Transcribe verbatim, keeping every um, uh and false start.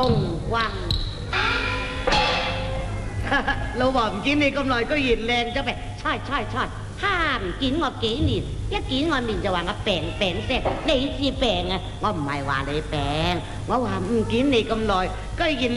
งวังเราบอกกินนี่กำไรก็ยินแรงจะไปใช่ใช่ใช่ห้ามกินงอกี่นี่一กินงอมินจะว่างแปลงแปลงเสร็จ你是แปลงอ่ะ我唔係話你แปลง我話唔กิน你咁耐ก็ยิน